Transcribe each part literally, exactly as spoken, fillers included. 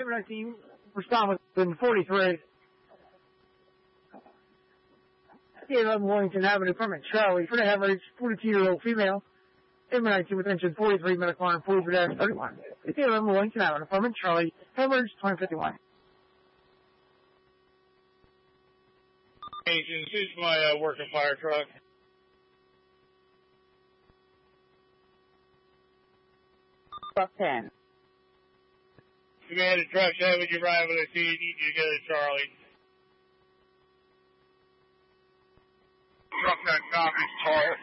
Number nineteen, respond within forty-three. eleven Wellington Avenue, Permit Charlie, for the hemorrhage, forty-two-year-old female. Number nineteen with engine forty-three, medical line forty-three thirty-one. eleven Wellington Avenue, Permit Charlie, hemorrhage twenty fifty-one. Agent, this is my uh, working fire truck. Truck ten. Command truck seven, you're arriving at C, need you to go to Charlie. Truck that copies, Charles.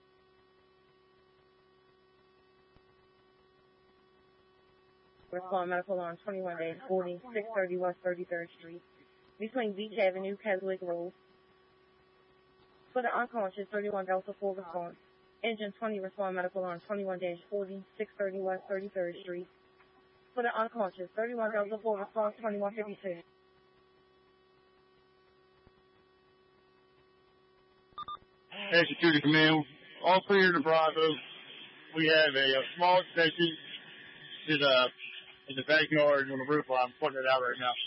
Respond medical on twenty-one dash forty, six thirty West thirty-third Street, between Beach Avenue, Keswick Road. For the unconscious, thirty-one Delta four response. Engine twenty, respond medical on twenty-one dash forty, six thirty West thirty-third Street. For the unconscious, thirty-one Delta four response, twenty-one fifty-two. Executed command. All clear to Bravo. We have a, a small extension to the, in the backyard on the roof line. I'm putting it out right now.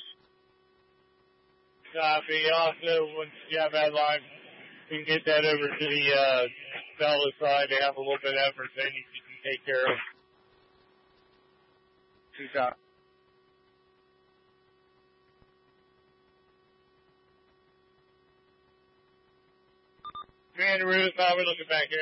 Copy. Also, once you have that line, you can get that over to the uh, fellow side. They have a little bit of effort they need to take care of. Two copies. Commander Ruth, how are we looking back here?